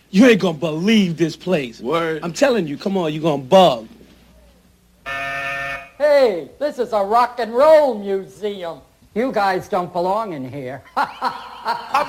You ain't gonna believe this place. Word. I'm telling you, come on, you gonna bug. Hey, this is a rock and roll museum. You guys don't belong in here.